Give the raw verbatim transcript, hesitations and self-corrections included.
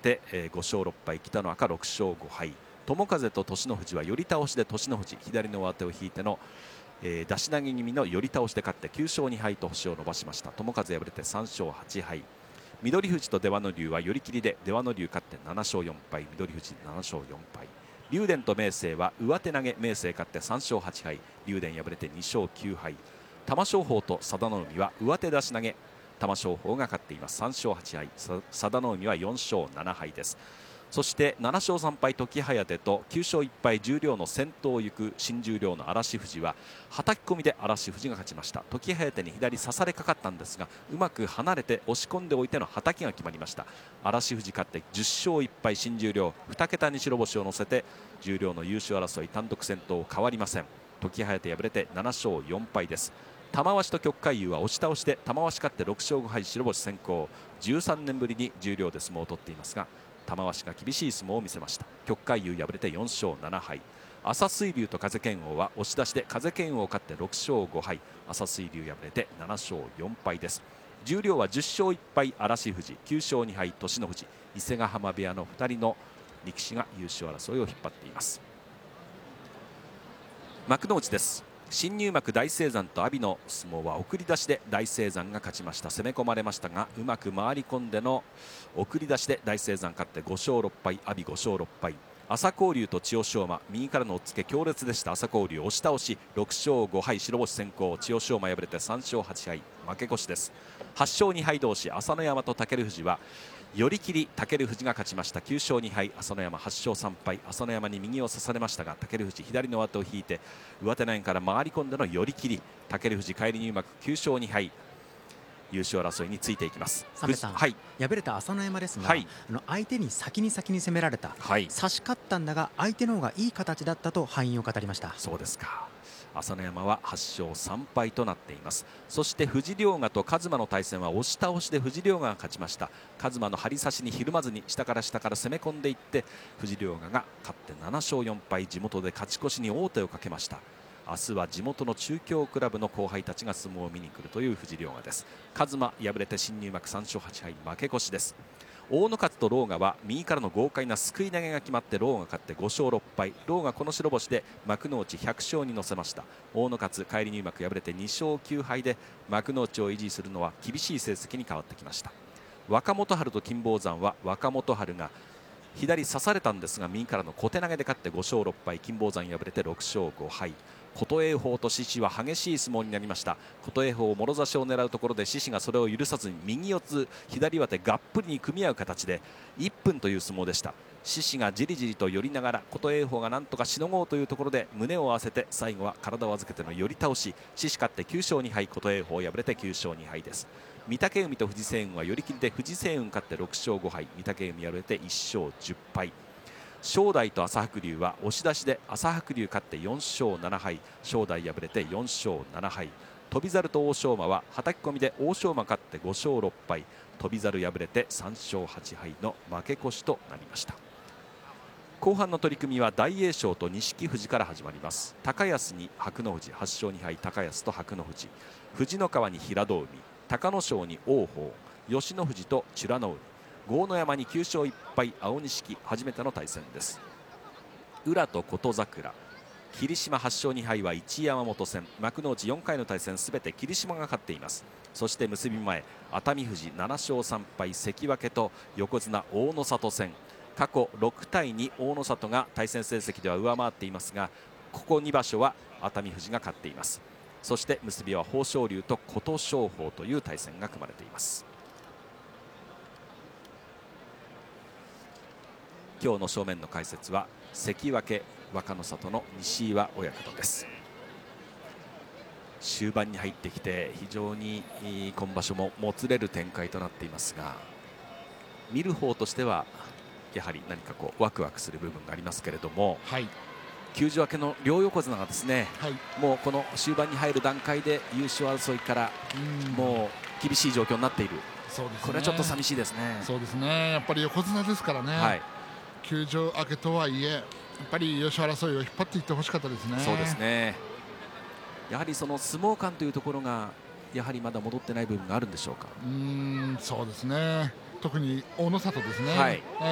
て、えー、ご勝ろっ敗、北の若ろく勝ご敗、友風と栃ノ富士は寄り倒しで栃ノ富士左の上手を引いての、えー、出し投げ気味の寄り倒しで勝ってきゅう勝に敗と星を伸ばしました。友風敗れてさん勝はち敗、翠富士と出羽ノ龍は寄り切りで出羽ノ龍勝ってなな勝よん敗、翠富士なな勝よん敗、竜電と明生は上手投げ、明生勝ってさん勝はち敗、竜電敗れてに勝きゅう敗、玉正鳳と佐田の海は上手出し投げ、玉正鳳が勝っています。さん勝はち敗、佐田の海はよん勝なな敗です。そしてなな勝さん敗時疾ときゅう勝いっ敗十両の先頭を行く新十両の嵐富士ははたき込みで嵐富士が勝ちました。時疾に左差されかかったんですがうまく離れて押し込んでおいてのはたきが決まりました。嵐富士勝ってじゅっ勝いっ敗、新十両に桁に白星を乗せて十両の優勝争い単独先頭変わりません。時疾敗れてなな勝よん敗です。玉鷲と旭海優は押し倒しで玉鷲勝ってろく勝ご敗、白星先行、じゅうさんねんぶりに十両で相撲を取っていますが玉鷲が厳しい相撲を見せました。旭海優敗れてよん勝なな敗、朝水龍と風賢王は押し出しで風賢王勝ってろく勝ご敗、朝水龍敗れてなな勝よん敗です。十両はじゅっ勝いっ敗嵐富士、きゅう勝に敗栃ノ富士、伊勢ヶ濱部屋のふたりの力士が優勝争いを引っ張っています。幕内です。新入幕大青山と阿炎の相撲は送り出しで大青山が勝ちました。攻め込まれましたがうまく回り込んでの送り出しで大青山勝ってご勝ろっ敗、阿炎ご勝ろっ敗、朝紅龍と千代翔馬右からの押っつけ強烈でした。朝紅龍押し倒しろく勝ご敗、白星先行、千代翔馬敗れてさん勝はち敗負け越しです。はち勝に敗同士、朝乃山と尊富士は寄り切り尊富士が勝ちました。きゅう勝に敗、朝乃山はち勝さん敗、朝乃山に右を差されましたが尊富士左の上手を引いて上手投げから回り込んでの寄り切り、尊富士返り入幕きゅう勝に敗、優勝争いについていきます。 さん、はい、敗れた朝乃山ですが、はい、あの相手に先に先に攻められた、はい、差し勝ったんだが相手の方がいい形だったと敗因を語りました。 そうですか。朝乃山ははち勝さん敗となっています。そして藤涼河と一馬の対戦は押し倒しで藤涼河が勝ちました。一馬の張り差しにひるまずに下から下から攻め込んでいって藤涼河が勝ってなな勝よん敗、地元で勝ち越しに王手をかけました。明日は地元の中京クラブの後輩たちが相撲を見に来るという藤涼河です。一馬敗れて新入幕さん勝はち敗負け越しです。大野勝と狼雅は右からの豪快なすくい投げが決まって狼雅勝ってご勝ろっ敗、狼雅この白星で幕内ひゃく勝に乗せました。大野勝返り入幕敗れてに勝きゅう敗で幕内を維持するのは厳しい成績に変わってきました。若元春と金峰山は若元春が左刺されたんですが右からの小手投げで勝ってご勝ろっ敗、金峰山敗れてろく勝ご敗、琴栄峰と獅司は激しい相撲になりました。琴栄峰もろ差しを狙うところで獅司がそれを許さずに右四つ左上手がっぷりに組み合う形でいっぷんという相撲でした。獅司がじりじりと寄りながら琴栄峰がなんとかしのごうというところで胸を合わせて最後は体を預けての寄り倒し、獅司勝ってきゅう勝に敗、琴栄峰敗れてきゅう勝に敗です。御嶽海と藤青雲は寄り切りで藤青雲勝ってろく勝ご敗、御嶽海敗れていっ勝じゅっ敗、正代と朝白龍は押し出しで朝白龍勝ってよん勝なな敗、正代敗れてよん勝なな敗、翔猿と欧勝馬ははたき込みで欧勝馬勝ってご勝ろっ敗、翔猿敗れてさん勝はち敗の負け越しとなりました。後半の取組は大栄翔と錦富士から始まります。高安に白鵬富士はち勝に敗、高安と白鵬富士、富士の川に平戸海、隆の勝に王鵬、吉野富士と美ノ海、豪ノ山にきゅう勝いっ敗、青錦、初めての対戦です。宇良と琴櫻、霧島はち勝に敗は一山本戦、幕内よんかいの対戦すべて霧島が勝っています。そして結び前熱海富士なな勝さん敗、関脇と横綱大野里戦、過去ろく対に大野里が対戦成績では上回っていますがここに場所は熱海富士が勝っています。そして結びは豊昇龍と琴勝峰という対戦が組まれています。今日の正面の解説は関脇若の里の西岩親方です。終盤に入ってきて非常に今場所ももつれる展開となっていますが見る方としてはやはり何かこうワクワクする部分がありますけれども、はい、休場明けの両横綱がですね、はい、もうこの終盤に入る段階で優勝争いからもう厳しい状況になっている。そうですね、これはちょっと寂しいですね。 そうですね、やっぱり横綱ですからね、はい、休場明けとはいえやっぱり優勝争いを引っ張っていってほしかったですね。 そうですね、やはりその相撲感というところがやはりまだ戻ってない部分があるんでしょうか。 うーん、そうですね、特に大の里ですね、はい、